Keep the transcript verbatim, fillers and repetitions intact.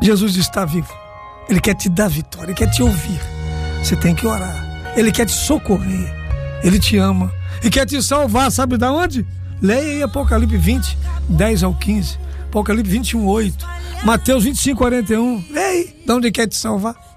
Jesus está vivo. Ele quer te dar vitória, Ele quer te ouvir. Você tem que orar. Ele quer te socorrer. Ele te ama e quer te salvar. Sabe de onde? Leia aí Apocalipse vinte, dez ao quinze. Apocalipse vinte e um, oito. Mateus vinte e cinco, quarenta e um. Leia aí de onde Ele quer te salvar.